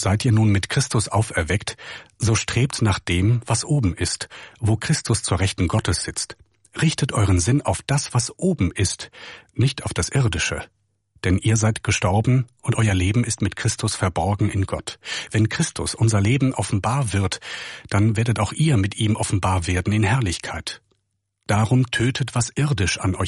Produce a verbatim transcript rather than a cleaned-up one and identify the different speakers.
Speaker 1: Seid ihr nun mit Christus auferweckt, so strebt nach dem, was oben ist, wo Christus zur Rechten Gottes sitzt. Richtet euren Sinn auf das, was oben ist, nicht auf das Irdische. Denn ihr seid gestorben und euer Leben ist mit Christus verborgen in Gott. Wenn Christus, unser Leben, offenbar wird, dann werdet auch ihr mit ihm offenbar werden in Herrlichkeit. Darum tötet, was irdisch an euch